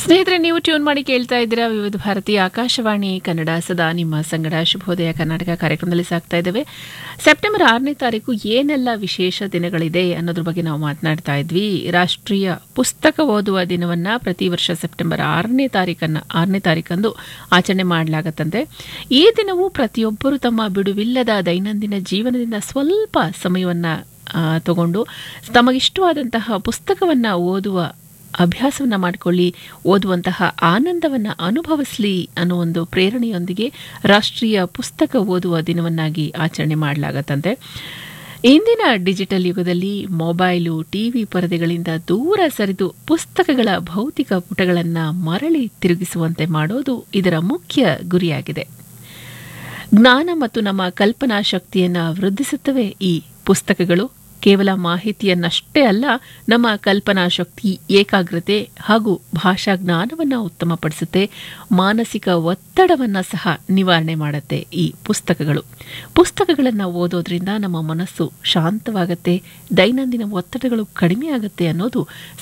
ಸ್ನೇಹಿತರೆ, ನೀವು ಟ್ಯೂನ್ ಮಾಡಿ ಕೇಳ್ತಾ ಇದ್ದೀರಾ ವಿವಿಧ ಭಾರತಿ ಆಕಾಶವಾಣಿ ಕನ್ನಡ. ಸದಾ ನಿಮ್ಮ ಸಂಗಡ ಶುಭೋದಯ ಕರ್ನಾಟಕ ಕಾರ್ಯಕ್ರಮದಲ್ಲಿ ಸಾಗ್ತಾ ಇದ್ದೇವೆ. ಸೆಪ್ಟೆಂಬರ್ 6ನೇ ತಾರೀಕು ಏನೆಲ್ಲ ವಿಶೇಷ ದಿನಗಳಿದೆ ಅನ್ನೋದ್ರ ಬಗ್ಗೆ ನಾವು ಮಾತನಾಡ್ತಾ ಇದ್ವಿ. ರಾಷ್ಟ್ರೀಯ ಪುಸ್ತಕ ಓದುವ ದಿನವನ್ನ ಪ್ರತಿ ವರ್ಷ ಸೆಪ್ಟೆಂಬರ್ 6ನೇ ತಾರೀಕಂದು ಆಚರಣೆ ಮಾಡಲಾಗತ್ತಂತೆ. ಈ ದಿನವೂ ಪ್ರತಿಯೊಬ್ಬರು ತಮ್ಮ ಬಿಡುವಿಲ್ಲದ ದೈನಂದಿನ ಜೀವನದಿಂದ ಸ್ವಲ್ಪ ಸಮಯವನ್ನ ತಗೊಂಡು ತಮಗಿಷ್ಟವಾದಂತಹ ಪುಸ್ತಕವನ್ನ ಓದುವ ಅಭ್ಯಾಸವನ್ನ ಮಾಡಿಕೊಳ್ಳಿ, ಓದುವಂತಹ ಆನಂದವನ್ನು ಅನುಭವಿಸಲಿ ಅನ್ನೋ ಒಂದು ಪ್ರೇರಣೆಯೊಂದಿಗೆ ರಾಷ್ಟ್ರೀಯ ಪುಸ್ತಕ ಓದುವ ದಿನವನ್ನಾಗಿ ಆಚರಣೆ ಮಾಡಲಾಗತ್ತಂತೆ. ಇಂದಿನ ಡಿಜಿಟಲ್ ಯುಗದಲ್ಲಿ ಮೊಬೈಲು, ಟಿವಿ ಪರದೆಗಳಿಂದ ದೂರ ಸರಿದು ಪುಸ್ತಕಗಳ ಭೌತಿಕ ಪುಟಗಳನ್ನು ಮರಳಿ ತಿರುಗಿಸುವಂತೆ ಮಾಡೋದು ಇದರ ಮುಖ್ಯ ಗುರಿಯಾಗಿದೆ. ಜ್ಞಾನ ಮತ್ತು ನಮ್ಮ ಕಲ್ಪನಾ ಶಕ್ತಿಯನ್ನು ವೃದ್ಧಿಸುತ್ತವೆ ಈ ಪುಸ್ತಕಗಳು. ಕೇವಲ ಮಾಹಿತಿಯನ್ನಷ್ಟೇ ಅಲ್ಲ, ನಮ್ಮ ಕಲ್ಪನಾ ಶಕ್ತಿ, ಏಕಾಗ್ರತೆ ಹಾಗೂ ಭಾಷಾ ಜ್ಞಾನವನ್ನು ಉತ್ತಮಪಡಿಸುತ್ತೆ. ಮಾನಸಿಕ ಒತ್ತಡವನ್ನು ಸಹ ನಿವಾರಣೆ ಮಾಡುತ್ತೆ ಈ ಪುಸ್ತಕಗಳು. ಪುಸ್ತಕಗಳನ್ನು ಓದೋದ್ರಿಂದ ನಮ್ಮ ಮನಸ್ಸು ಶಾಂತವಾಗುತ್ತೆ, ದೈನಂದಿನ ಒತ್ತಡಗಳು ಕಡಿಮೆ ಆಗುತ್ತೆ ಅನ್ನೋದು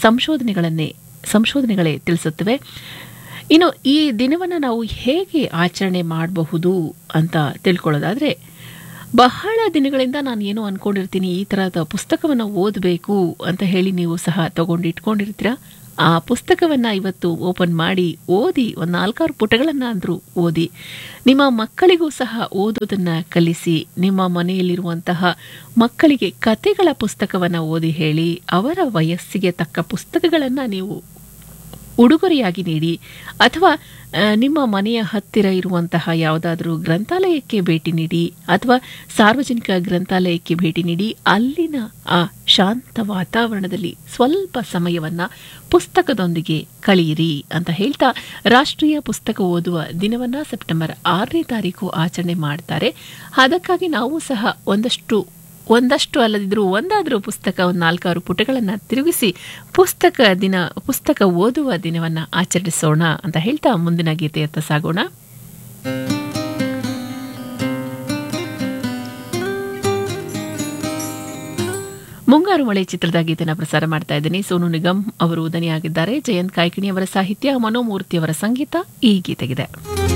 ಸಂಶೋಧನೆಗಳೇ ತಿಳಿಸುತ್ತವೆ. ಇನ್ನು ಈ ದಿನವನ್ನು ನಾವು ಹೇಗೆ ಆಚರಣೆ ಮಾಡಬಹುದು ಅಂತ ತಿಳ್ಕೊಳ್ಳೋದಾದ್ರೆ, ಬಹಳ ದಿನಗಳಿಂದ ನಾನು ಏನೋ ಅನ್ಕೊಂಡಿರ್ತೀನಿ, ಈ ಥರದ ಪುಸ್ತಕವನ್ನು ಓದಬೇಕು ಅಂತ ಹೇಳಿ ನೀವು ಸಹ ತಗೊಂಡಿಟ್ಕೊಂಡಿರ್ತೀರ. ಆ ಪುಸ್ತಕವನ್ನು ಇವತ್ತು ಓಪನ್ ಮಾಡಿ ಓದಿ, ಒಂದು 4-6 ಪುಟಗಳನ್ನು ಅಂದರೂ ಓದಿ. ನಿಮ್ಮ ಮಕ್ಕಳಿಗೂ ಸಹ ಓದೋದನ್ನು ಕಲಿಸಿ. ನಿಮ್ಮ ಮನೆಯಲ್ಲಿರುವಂತಹ ಮಕ್ಕಳಿಗೆ ಕತೆಗಳ ಪುಸ್ತಕವನ್ನು ಓದಿ ಹೇಳಿ. ಅವರ ವಯಸ್ಸಿಗೆ ತಕ್ಕ ಪುಸ್ತಕಗಳನ್ನು ನೀವು ಉಡುಗೊರೆಯಾಗಿ ನೀಡಿ, ಅಥವಾ ನಿಮ್ಮ ಮನೆಯ ಹತ್ತಿರ ಇರುವಂತಹ ಯಾವುದಾದ್ರೂ ಗ್ರಂಥಾಲಯಕ್ಕೆ ಭೇಟಿ ನೀಡಿ, ಅಥವಾ ಸಾರ್ವಜನಿಕ ಗ್ರಂಥಾಲಯಕ್ಕೆ ಭೇಟಿ ನೀಡಿ ಅಲ್ಲಿನ ಆ ಶಾಂತ ವಾತಾವರಣದಲ್ಲಿ ಸ್ವಲ್ಪ ಸಮಯವನ್ನ ಪುಸ್ತಕದೊಂದಿಗೆ ಕಳೆಯಿರಿ ಅಂತ ಹೇಳ್ತಾ ರಾಷ್ಟ್ರೀಯ ಪುಸ್ತಕ ಓದುವ ದಿನವನ್ನ ಸೆಪ್ಟೆಂಬರ್ 6ನೇ ತಾರೀಕು ಆಚರಣೆ ಮಾಡ್ತಾರೆ. ಅದಕ್ಕಾಗಿ ನಾವು ಸಹ ಒಂದಷ್ಟು ಅಲ್ಲದಿದ್ರೂ ಒಂದಾದರೂ ಪುಸ್ತಕ, 4-6 ಪುಟಗಳನ್ನು ತಿರುಗಿಸಿ ಪುಸ್ತಕ ಓದುವ ದಿನವನ್ನು ಆಚರಿಸೋಣ ಅಂತ ಹೇಳ್ತಾ ಮುಂದಿನ ಗೀತೆಯತ್ತ ಸಾಗೋಣ. ಮುಂಗಾರು ಮಳೆ ಚಿತ್ರದ ಗೀತೆನ ಪ್ರಸಾರ ಮಾಡ್ತಾ ಇದ್ದೀನಿ. ಸೋನು ನಿಗಮ್ ಅವರು ದನಿಯಾಗಿದ್ದಾರೆ. ಜಯಂತ್ ಕಾಯ್ಕಿಣಿ ಅವರ ಸಾಹಿತ್ಯ, ಮನೋಮೂರ್ತಿ ಅವರ ಸಂಗೀತ ಈ ಗೀತೆಗಿದೆ.